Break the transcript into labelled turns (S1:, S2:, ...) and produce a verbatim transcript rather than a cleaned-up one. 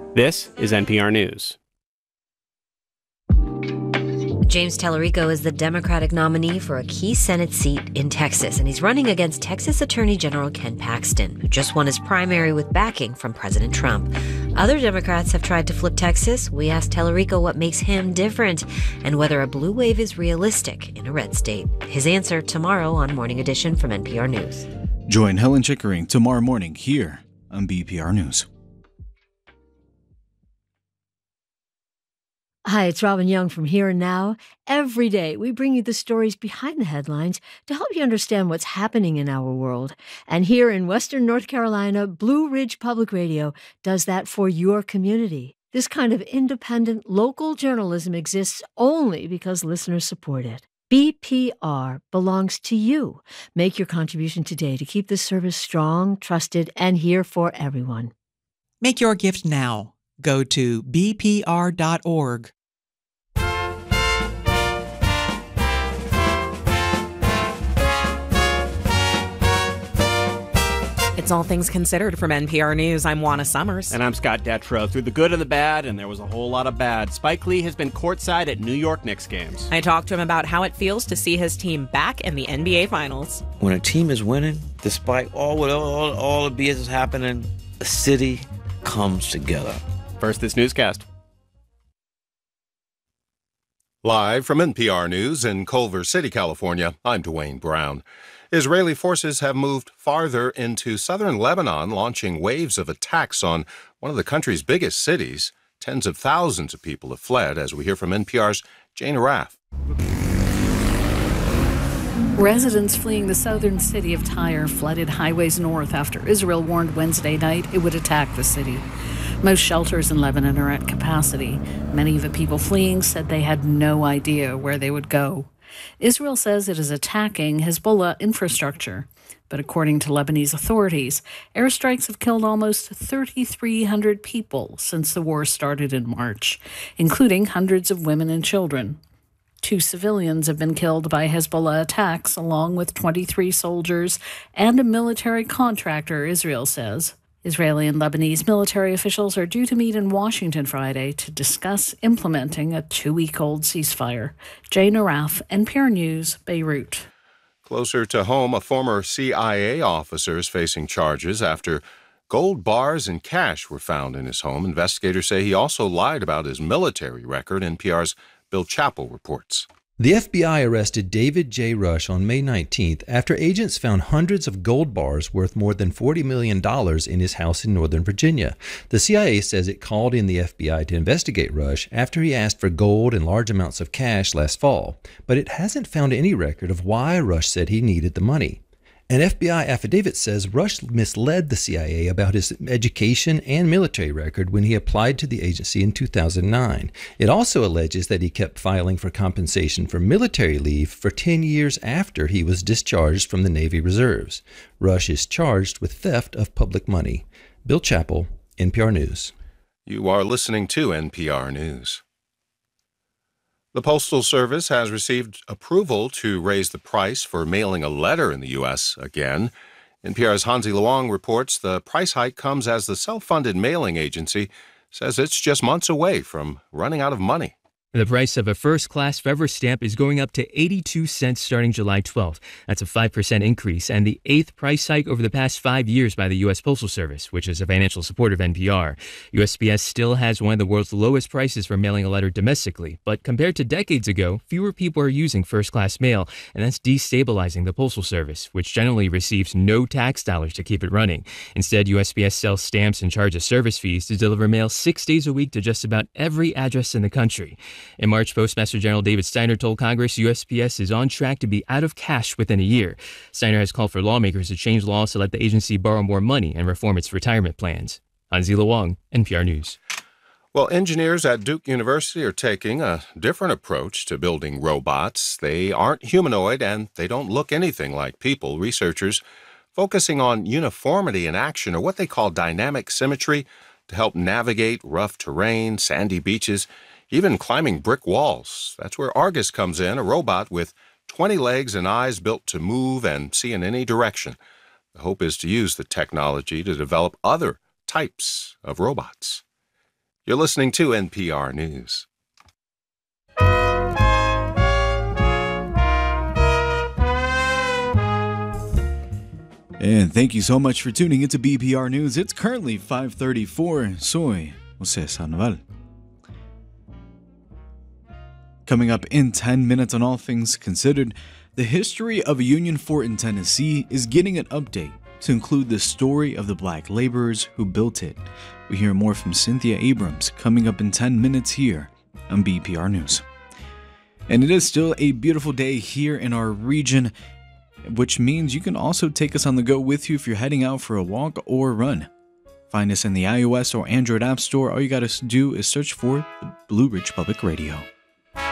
S1: This is N P R News.
S2: James Tallarico is the Democratic nominee for a key Senate seat in Texas, and he's running against Texas Attorney General Ken Paxton, who just won his primary with backing from President Trump. Other Democrats have tried to flip Texas. We asked Tallarico what makes him different and whether a blue wave is realistic in a red state. His answer tomorrow on Morning Edition from N P R News.
S3: Join Helen Chickering tomorrow morning here on B P R News.
S4: Hi, it's Robin Young from Here and Now. Every day, we bring you the stories behind the headlines to help you understand what's happening in our world. And here in Western North Carolina, Blue Ridge Public Radio does that for your community. This kind of independent, local journalism exists only because listeners support it. B P R belongs to you. Make your contribution today to keep this service strong, trusted, and here for everyone.
S5: Make your gift now. Go to b p r dot org. It's All Things Considered from N P R News. I'm Juana Summers.
S1: And I'm Scott Detrow. Through the good and the bad, and there was a whole lot of bad, Spike Lee has been courtside at New York Knicks games.
S5: I talked to him about how it feels to see his team back in the N B A Finals.
S6: When a team is winning, despite all all, all the B S is happening, the city comes together.
S1: First, this newscast.
S7: Live from N P R News in Culver City, California, I'm Dwayne Brown. Israeli forces have moved farther into southern Lebanon, launching waves of attacks on one of the country's biggest cities. Tens of thousands of people have fled, as we hear from N P R's Jane Arraf.
S8: Residents fleeing the southern city of Tyre flooded highways north after Israel warned Wednesday night it would attack the city. Most shelters in Lebanon are at capacity. Many of the people fleeing said they had no idea where they would go. Israel says it is attacking Hezbollah infrastructure. But according to Lebanese authorities, airstrikes have killed almost thirty-three hundred people since the war started in March, including hundreds of women and children. Two civilians have been killed by Hezbollah attacks, along with twenty-three soldiers and a military contractor, Israel says. Israeli and Lebanese military officials are due to meet in Washington Friday to discuss implementing a two-week-old ceasefire. Jane Arraf, N P R News, Beirut.
S7: Closer to home, a former C I A officer is facing charges after gold bars and cash were found in his home. Investigators say he also lied about his military record. N P R's Bill Chappell reports.
S9: The F B I arrested David J. Rush on May nineteenth after agents found hundreds of gold bars worth more than forty million dollars in his house in Northern Virginia. The C I A says it called in the F B I to investigate Rush after he asked for gold and large amounts of cash last fall, but it hasn't found any record of why Rush said he needed the money. An F B I affidavit says Rush misled the C I A about his education and military record when he applied to the agency in two thousand nine. It also alleges that he kept filing for compensation for military leave for ten years after he was discharged from the Navy Reserves. Rush is charged with theft of public money. Bill Chappell, N P R News.
S7: You are listening to N P R News. The Postal Service has received approval to raise the price for mailing a letter in the U S again. N P R's Hansi Luong reports the price hike comes as the self-funded mailing agency says it's just months away from running out of money.
S10: The price of a first-class Forever stamp is going up to eighty-two cents starting July twelfth. That's a five percent increase and the eighth price hike over the past five years by the U S. Postal Service, which is a financial support of N P R. U S P S still has one of the world's lowest prices for mailing a letter domestically, but compared to decades ago, fewer people are using first-class mail, and that's destabilizing the Postal Service, which generally receives no tax dollars to keep it running. Instead, U S P S sells stamps and charges service fees to deliver mail six days a week to just about every address in the country. In March, Postmaster General David Steiner told Congress U S P S is on track to be out of cash within a year. Steiner has called for lawmakers to change laws to let the agency borrow more money and reform its retirement plans. Hansi Luong, N P R News.
S7: Well, engineers at Duke University are taking a different approach to building robots. They aren't humanoid and they don't look anything like people. Researchers focusing on uniformity in action, or what they call dynamic symmetry, to help navigate rough terrain, sandy beaches, even climbing brick walls. That's where Argus comes in, a robot with twenty legs and eyes built to move and see in any direction. The hope is to use the technology to develop other types of robots. You're listening to N P R News.
S3: And thank you so much for tuning into B P R News. It's currently five thirty-four. Soy Jose Sandoval. Coming up in ten minutes on All Things Considered, the history of a Union Fort in Tennessee is getting an update to include the story of the black laborers who built it. We hear more from Cynthia Abrams coming up in ten minutes here on B P R News. And it is still a beautiful day here in our region, which means you can also take us on the go with you if you're heading out for a walk or run. Find us in the iOS or Android App Store. All you got to do is search for the Blue Ridge Public Radio.